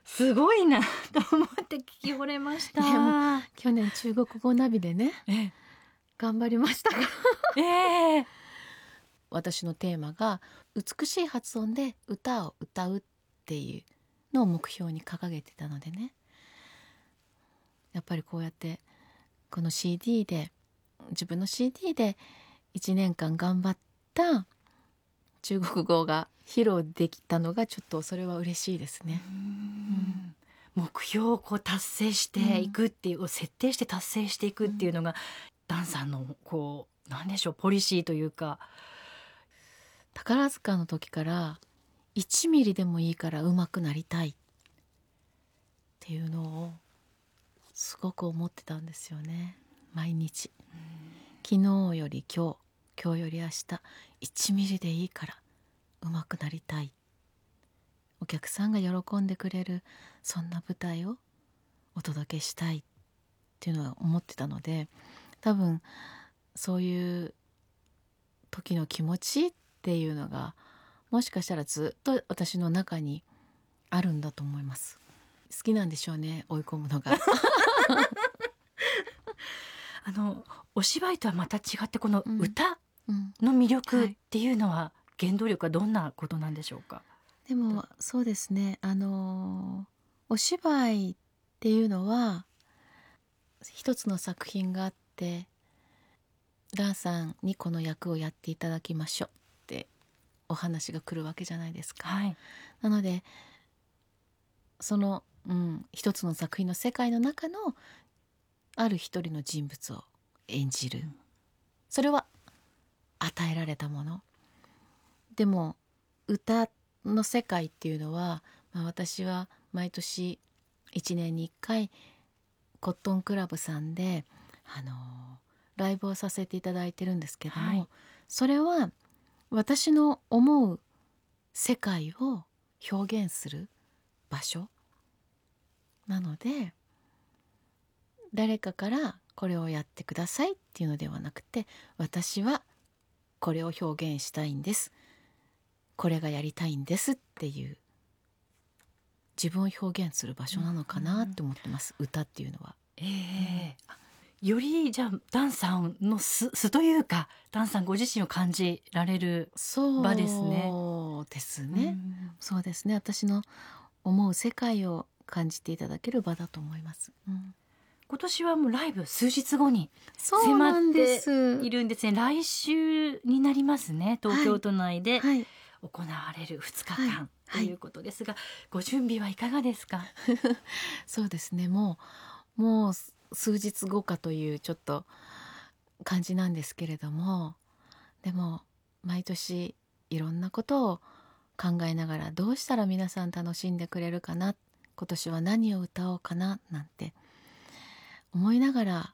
すごいなと思って聞き惚れましいやもた。 去年中国語ナビでねえ頑張りましたからえええ私のテーマが美しい発音で歌を歌うっていうのを目標に掲げてたのでね、やっぱりこうやってこの CD で自分の CD で1年間頑張った中国語が披露できたのがちょっとそれは嬉しいですね。 目標をこう達成していくっていう、設定して達成していくっていうのが、ダンさんのこうなんでしょう、ポリシーというか。 宝塚の時から1ミリでもいいから上手くなりたいっていうのをすごく思ってたんですよね。毎日昨日より今日より明日1ミリでいいから上手くなりたい、お客さんが喜んでくれるそんな舞台をお届けしたいっていうのは思ってたので、多分そういう時の気持ちっていうのがもしかしたらずっと私の中にあるんだと思います。好きなんでしょうね、追い込むのがお芝居とはまた違ってこの歌うんの魅はい力っていうのは、原動力はどんなことなんでしょうか。 でもそうですね、お芝居っていうのは一つの作品があってラーさんにこの役をやっていただきましょうってお話が来るわけじゃないですか、 はい、 なのでその、一つの作品の世界の中のある一人の人物を演じる、それは与えられたものでも歌の世界っていうのは、私は毎年1年に1回コットンクラブさんで、ライブをさせていただいてるんですけども、 はいそれは私の思う世界を表現する場所なので、誰かからこれをやってくださいっていうのではなくて、私はこれを表現したいんです、これがやりたいんですっていう自分を表現する場所なのかなって思ってます、歌っていうのは。 よりじゃあダンさんの素というか、ダンさんご自身を感じられる場ですね。 そうですね、そうですね、私の思う世界を感じていただける場だと思います、 今年はもうライブ数日後にそうなん迫ってですいるんですね。来週になりますね。東京都内ではい行われる2日はい間ということですが、ご準備はいかがですか。 そうですね、もう数日後かというちょっと感じなんですけれども、でも毎年いろんなことを考えながら、どうしたら皆さん楽しんでくれるかな、今年は何を歌おうかななんて思いながら